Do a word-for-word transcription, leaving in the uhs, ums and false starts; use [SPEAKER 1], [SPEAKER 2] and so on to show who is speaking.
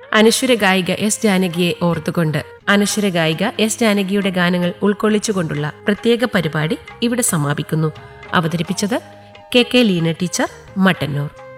[SPEAKER 1] അനശ്വര ഗായിക എസ് ജാനകിയെ ഓർത്തുകൊണ്ട് അനശ്വര ഗായിക എസ് ജാനകിയുടെ ഗാനങ്ങൾ ഉൾക്കൊള്ളിച്ചുകൊണ്ടുള്ള പ്രത്യേക പരിപാടി ഇവിടെ സമാപിക്കുന്നു. അവതരിപ്പിച്ചത് K K Leena teacher, Mattannur.